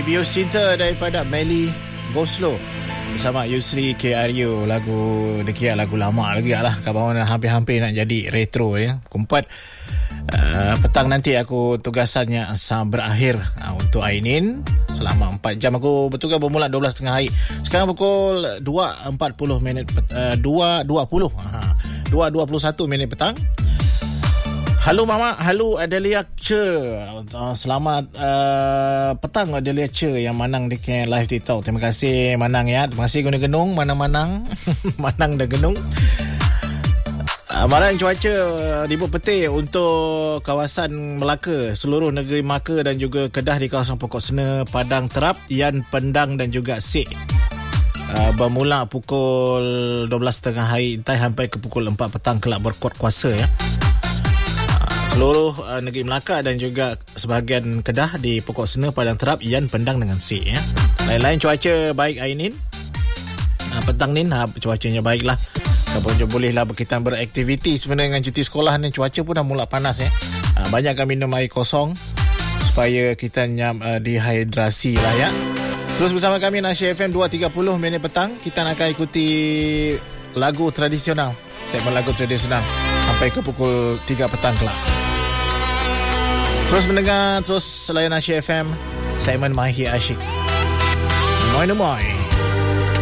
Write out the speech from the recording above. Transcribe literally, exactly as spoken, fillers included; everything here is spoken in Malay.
Bius Cinta daripada Melly Go Slow bersama Yusri K R U. Lagu dekia lagu lama lagi lah. Kawan hampir-hampir nak jadi retro ya. Kumpat uh, petang nanti aku tugasannya asa berakhir uh, untuk Ainin. Selama empat jam aku bertugas bermula dua belas tiga puluh hari. Sekarang pukul dua empat puluh minit uh, dua dua puluh. Ha. dua dua puluh satu minit petang. Halo Mama, halo Adelia Che. Uh, selamat uh, petang Adelia Che yang manang di live di tau. Terima kasih Manang ya. Terima kasih guna genung manang-manang. Manang dan genung. Uh, Malam cuaca ribut petir untuk kawasan Melaka, seluruh negeri Melaka dan juga Kedah di kawasan Pokok Sena, Padang Terap, Yan, Pendang dan juga Sik. Uh, bermula pukul dua belas tiga puluh hari sampai ke pukul empat petang kelak berkuat kuasa ya. Seluruh uh, negeri Melaka dan juga sebahagian Kedah di Pokok Sena, Padang Terap, Yan, Pendang dengan Sik ya. Lain-lain cuaca baik hari ni. Uh, petang ni uh, cuacanya baiklah. Kita bolehlah kita beraktiviti sebenarnya dengan cuti sekolah ni. Cuaca pun dah mula panas ya. Uh, banyakkan minum air kosong supaya kita nyam uh, dehidrasi lah ya. Terus bersama kami Nasyir F M dua tiga puluh minit petang. Kita akan ikuti lagu tradisional. Segmen lagu tradisional sampai ke pukul tiga petang kelak. Terus mendengar, terus selain Nasyir F M, segmen Mahir Asyik. Moi Moi.